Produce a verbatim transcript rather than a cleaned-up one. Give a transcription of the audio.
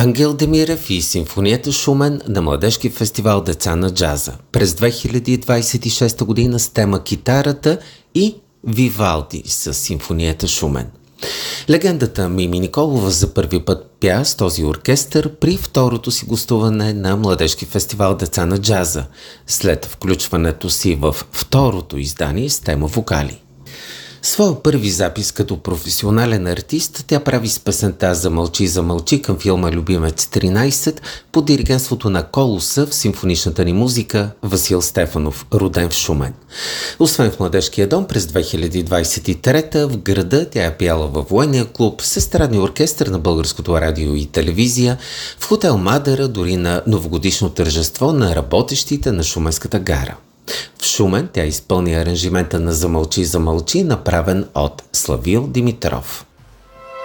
Ангел Демирев и симфонията Шумен на Младежки фестивал Деца на джаза през две хиляди двадесет и шеста година с тема Китарата и Вивалди с симфонията Шумен. Легендата Мими Николова за първи път пя с този оркестър при второто си гостуване на Младежки фестивал Деца на джаза, след включването си в второто издание с тема вокали. Своя първи запис като професионален артист тя прави с песента "Замълчи, замълчи" към филма "Любимец тринадесет" под диригентството на Колоса в симфоничната ни музика Васил Стефанов, роден в Шумен. Освен в Младежкия дом през две хиляди двадесет и трета в града тя е пяла във военния клуб, с естрадния оркестър на Българското радио и телевизия, в хотел Мадера, дори на новогодишно тържество на работещите на Шуменската гара. В Шумен тя изпълни аранжимента на "Замълчи, замълчи", направен от Славил Димитров.